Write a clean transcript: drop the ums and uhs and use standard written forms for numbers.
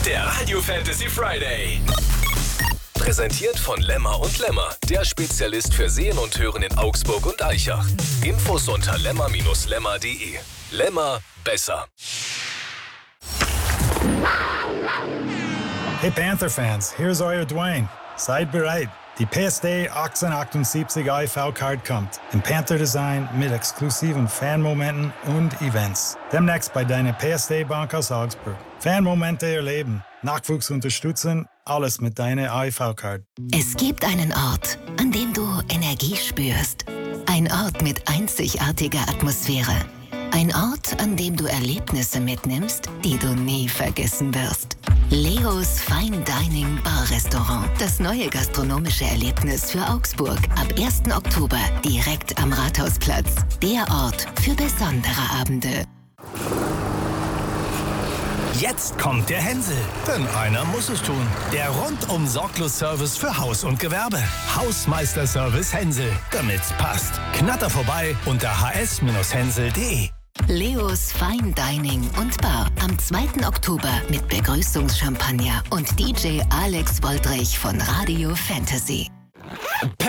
Der Radio Fantasy Friday. Präsentiert von Lemmer und Lemmer, der Spezialist für Sehen und Hören in Augsburg und Aichach. Infos unter lemmer-lemmer.de. Lemmer besser. Hey Panther-Fans, here's euer Dwayne. Seid bereit. Die PSD 1878 IV-Card kommt. Im Panther-Design mit exklusiven Fanmomenten und Events. Demnächst bei deiner PSD-Bank aus Augsburg. Fanmomente erleben, Nachwuchs unterstützen, alles mit deiner IV-Card. Es gibt einen Ort, an dem du Energie spürst. Ein Ort mit einzigartiger Atmosphäre. Ein Ort, an dem du Erlebnisse mitnimmst, die du nie vergessen wirst. Leos Fine Dining Bar Restaurant. Das neue gastronomische Erlebnis für Augsburg. Ab 1. Oktober direkt am Rathausplatz. Der Ort für besondere Abende. Jetzt kommt der Hänsel, denn einer muss es tun. Der Rundum-Sorglos-Service für Haus und Gewerbe. Hausmeister-Service Hänsel, damit's passt. Knatter vorbei unter hs-hänsel.de. Leos Fine Dining und Bar am 2. Oktober mit Begrüßungschampagner und DJ Alex Woldrich von Radio Fantasy.